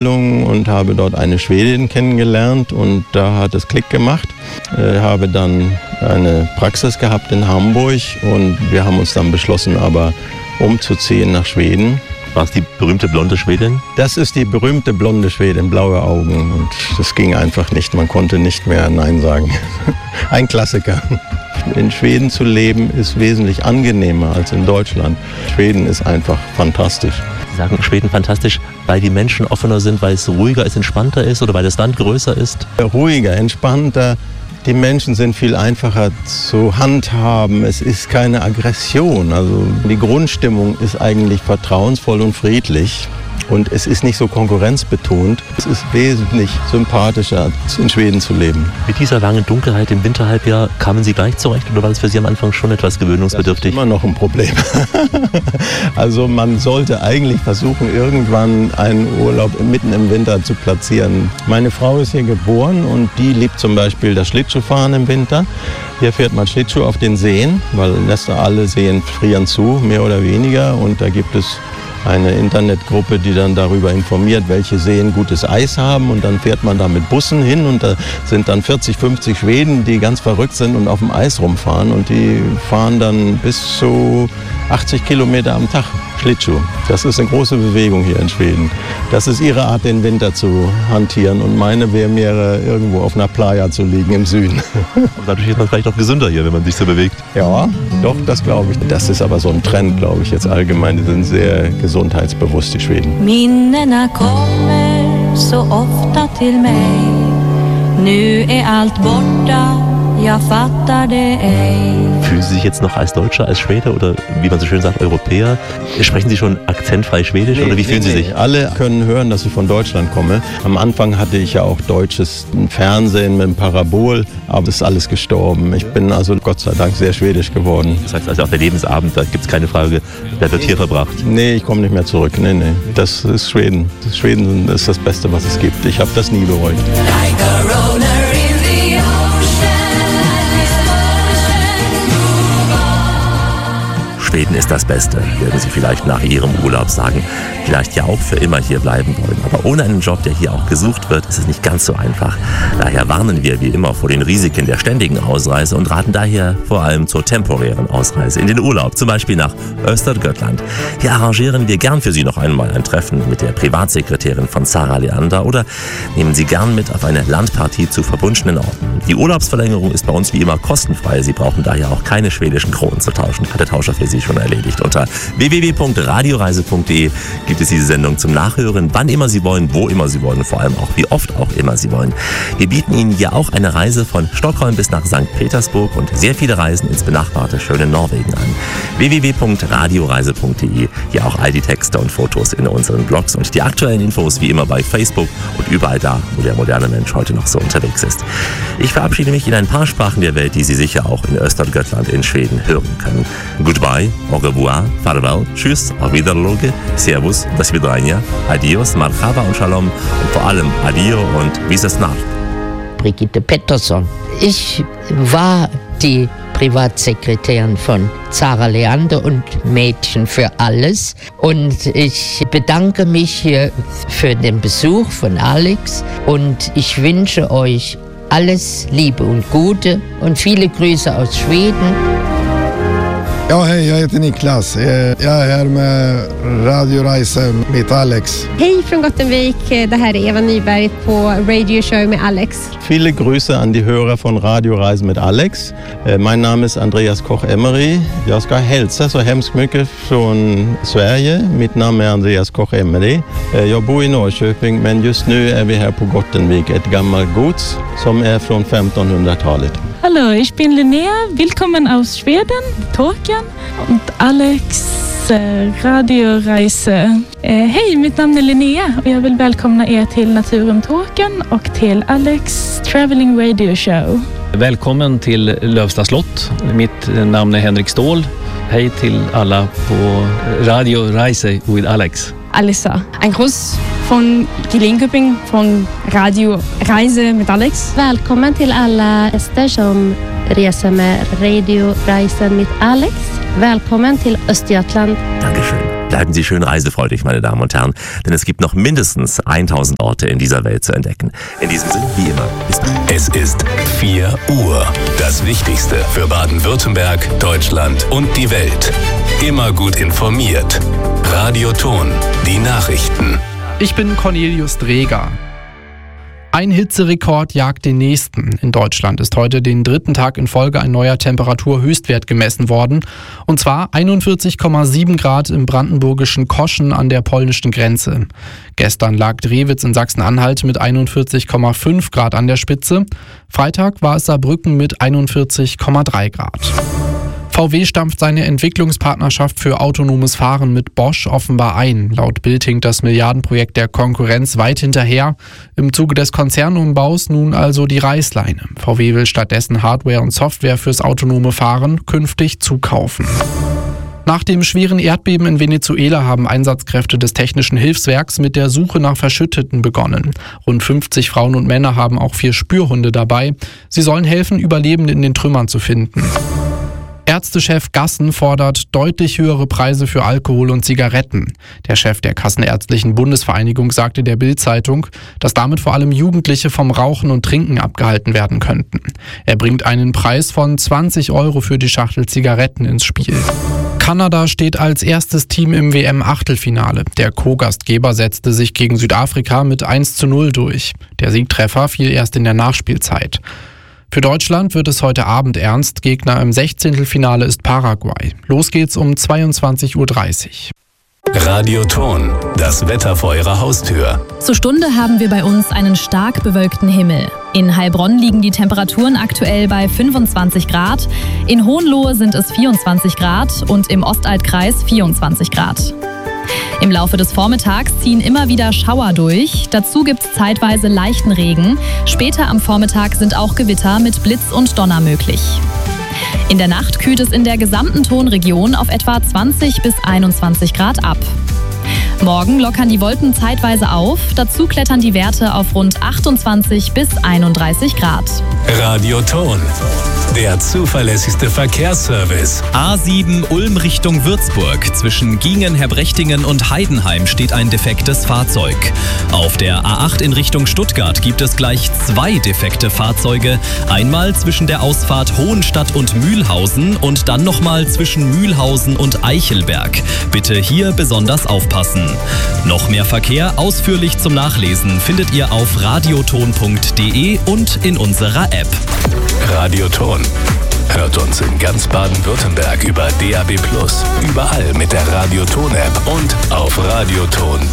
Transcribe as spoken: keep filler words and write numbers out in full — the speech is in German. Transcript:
Ausbildung und habe dort eine Schwedin kennengelernt und da hat es Klick gemacht. Ich habe dann eine Praxis gehabt in Hamburg und wir haben uns dann beschlossen, aber umzuziehen nach Schweden. War es die berühmte blonde Schwedin? Das ist die berühmte blonde Schwedin, blaue Augen. Und das ging einfach nicht, man konnte nicht mehr Nein sagen. Ein Klassiker. In Schweden zu leben ist wesentlich angenehmer als in Deutschland. Schweden ist einfach fantastisch. Sie sagen Schweden fantastisch, weil die Menschen offener sind, weil es ruhiger ist, entspannter ist oder weil das Land größer ist? Ruhiger, entspannter. Die Menschen sind viel einfacher zu handhaben. Es ist keine Aggression. Also die Grundstimmung ist eigentlich vertrauensvoll und friedlich. Und es ist nicht so konkurrenzbetont. Es ist wesentlich sympathischer, in Schweden zu leben. Mit dieser langen Dunkelheit im Winterhalbjahr kamen Sie gleich zurecht oder war das für Sie am Anfang schon etwas gewöhnungsbedürftig? Das ist immer noch ein Problem. Also man sollte eigentlich versuchen, irgendwann einen Urlaub mitten im Winter zu platzieren. Meine Frau ist hier geboren und die liebt zum Beispiel das Schlittschuhfahren im Winter. Hier fährt man Schlittschuh auf den Seen, weil alle Seen frieren zu, mehr oder weniger. Und da gibt es eine Internetgruppe, die dann darüber informiert, welche Seen gutes Eis haben und dann fährt man da mit Bussen hin und da sind dann vierzig, fünfzig Schweden, die ganz verrückt sind und auf dem Eis rumfahren und die fahren dann bis zu achtzig Kilometer am Tag Schlittschuh. Das ist eine große Bewegung hier in Schweden. Das ist ihre Art, den Winter zu hantieren und meine wäre mir irgendwo auf einer Playa zu liegen im Süden. Und dadurch ist man vielleicht auch gesünder hier, wenn man sich so bewegt. Ja, doch, das glaube ich. Das ist aber so ein Trend, glaube ich, jetzt allgemein. Die sind sehr gesundheitsbewusst, die Schweden. Minnena kommer så ofta till mig. Nu är allt borta, jag fattar det ej. Fühlen Sie sich jetzt noch als Deutscher, als Schwede oder wie man so schön sagt, Europäer? Sprechen Sie schon akzentfrei Schwedisch nee, oder wie fühlen nee, Sie sich? Nee. Alle können hören, dass ich von Deutschland komme. Am Anfang hatte ich ja auch deutsches Fernsehen mit dem Parabol, aber das ist alles gestorben. Ich bin also Gott sei Dank sehr schwedisch geworden. Das heißt also auch der Lebensabend, da gibt es keine Frage, der wird nee. hier verbracht? Nee, ich komme nicht mehr zurück. Nee, nee. Das ist Schweden. Das Schweden ist das Beste, was es gibt. Ich habe das nie bereut. Schweden ist das Beste, werden Sie vielleicht nach Ihrem Urlaub sagen. Vielleicht ja auch für immer hier bleiben wollen. Aber ohne einen Job, der hier auch gesucht wird, ist es nicht ganz so einfach. Daher warnen wir wie immer vor den Risiken der ständigen Ausreise und raten daher vor allem zur temporären Ausreise in den Urlaub, zum Beispiel nach Östergötland. Hier arrangieren wir gern für Sie noch einmal ein Treffen mit der Privatsekretärin von Sara Leander oder nehmen Sie gern mit auf eine Landpartie zu verbundenen Orten. Die Urlaubsverlängerung ist bei uns wie immer kostenfrei. Sie brauchen daher auch keine schwedischen Kronen zu tauschen. Hat der Tauscher für Sie schon erledigt. Unter w w w punkt radioreise punkt d e gibt es diese Sendung zum Nachhören, wann immer Sie wollen, wo immer Sie wollen, vor allem auch wie oft auch immer Sie wollen. Wir bieten Ihnen hier auch eine Reise von Stockholm bis nach Sankt Petersburg und sehr viele Reisen ins benachbarte schöne Norwegen an. w w w punkt radioreise punkt d e, hier auch all die Texte und Fotos in unseren Blogs und die aktuellen Infos wie immer bei Facebook und überall da, wo der moderne Mensch heute noch so unterwegs ist. Ich verabschiede mich in ein paar Sprachen der Welt, die Sie sicher auch in Östergötland in Schweden hören können. Goodbye, au revoir, farewell, tschüss, auf Wiedersehen, servus, das Svidania, adios, marhaba und shalom und vor allem adio und bis es nacht. Brigitte Pettersson. Ich war die Privatsekretärin von Sara Leander und Mädchen für alles. Und ich bedanke mich hier für den Besuch von Alex und ich wünsche euch alles Liebe und Gute und viele Grüße aus Schweden. Ja, hej, jag heter Niklas. Jag är här med Radioreise med Alex. Hej från Gottenvik, det här är Eva Nyberg på Radio Show med Alex. Viele Grüße an die Hörer von Radioreise mit Alex. Mein Name ist Andreas Koch-Emery. Jag ska hälsa så hemskt mycket från Sverige. Mitt namn är Andreas Koch-Emery. Jag bor i Norrköping, men just nu är vi här på Gottenvik, ett gammalt gods som är från femtonhundratalet. Hallo, ich bin Linnea. Willkommen aus Schweden, Tokien und Alex äh, Radioreise. Eh, hej, mitt namn är Linnea och jag vill välkomna er till Naturen Tokien och till Alex Traveling Radio Show. Välkommen till Lövsta slott. Mitt namn är Henrik Ståhl. Hej till alla på Radioreise with Alex. Alissa. Ein Gruß von Linköping från Radio Reise med Alex. Välkommen till alla gäster som reser med Radio Reise med Alex. Välkommen till Östergötland. Dankeschön. Bleiben Sie schön reisefreudig, meine Damen und Herren, denn es gibt noch mindestens tausend Orte in dieser Welt zu entdecken. In diesem Sinne, wie immer, bis bald. Es ist vier Uhr. Das Wichtigste für Baden-Württemberg, Deutschland und die Welt. Immer gut informiert. Radioton, die Nachrichten. Ich bin Cornelius Dreger. Ein Hitzerekord jagt den nächsten. In Deutschland ist heute den dritten Tag in Folge ein neuer Temperaturhöchstwert gemessen worden. Und zwar einundvierzig Komma sieben Grad im brandenburgischen Koschen an der polnischen Grenze. Gestern lag Drewitz in Sachsen-Anhalt mit einundvierzig Komma fünf Grad an der Spitze. Freitag war es Saarbrücken mit einundvierzig Komma drei Grad. V W stampft seine Entwicklungspartnerschaft für autonomes Fahren mit Bosch offenbar ein. Laut Bild hinkt das Milliardenprojekt der Konkurrenz weit hinterher. Im Zuge des Konzernumbaus nun also die Reißleine. V W will stattdessen Hardware und Software fürs autonome Fahren künftig zukaufen. Nach dem schweren Erdbeben in Venezuela haben Einsatzkräfte des Technischen Hilfswerks mit der Suche nach Verschütteten begonnen. Rund fünfzig Frauen und Männer haben auch vier Spürhunde dabei. Sie sollen helfen, Überlebende in den Trümmern zu finden. Ärztechef Gassen fordert deutlich höhere Preise für Alkohol und Zigaretten. Der Chef der Kassenärztlichen Bundesvereinigung sagte der Bild-Zeitung, dass damit vor allem Jugendliche vom Rauchen und Trinken abgehalten werden könnten. Er bringt einen Preis von zwanzig Euro für die Schachtel Zigaretten ins Spiel. Kanada steht als erstes Team im W M-Achtelfinale. Der Co-Gastgeber setzte sich gegen Südafrika mit eins zu null durch. Der Siegtreffer fiel erst in der Nachspielzeit. Für Deutschland wird es heute Abend ernst. Gegner im Sechzehntelfinale ist Paraguay. Los geht's um zweiundzwanzig Uhr dreißig. Radioton, das Wetter vor Ihrer Haustür. Zur Stunde haben wir bei uns einen stark bewölkten Himmel. In Heilbronn liegen die Temperaturen aktuell bei fünfundzwanzig Grad, in Hohenlohe sind es vierundzwanzig Grad und im Ostaltkreis vierundzwanzig Grad. Im Laufe des Vormittags ziehen immer wieder Schauer durch. Dazu gibt es zeitweise leichten Regen. Später am Vormittag sind auch Gewitter mit Blitz und Donner möglich. In der Nacht kühlt es in der gesamten Tonregion auf etwa zwanzig bis einundzwanzig Grad ab. Morgen lockern die Wolken zeitweise auf. Dazu klettern die Werte auf rund achtundzwanzig bis einunddreißig Grad. Radioton, der zuverlässigste Verkehrsservice. A sieben Ulm Richtung Würzburg. Zwischen Giengen, Herbrechtingen und Heidenheim steht ein defektes Fahrzeug. Auf der A acht in Richtung Stuttgart gibt es gleich zwei defekte Fahrzeuge. Einmal zwischen der Ausfahrt Hohenstadt und Mühlhausen und dann nochmal zwischen Mühlhausen und Eichelberg. Bitte hier besonders aufpassen. Noch mehr Verkehr ausführlich zum Nachlesen findet ihr auf radioton punkt de und in unserer App. Radioton. Hört uns in ganz Baden-Württemberg über D A B plus, überall mit der Radioton-App und auf radioton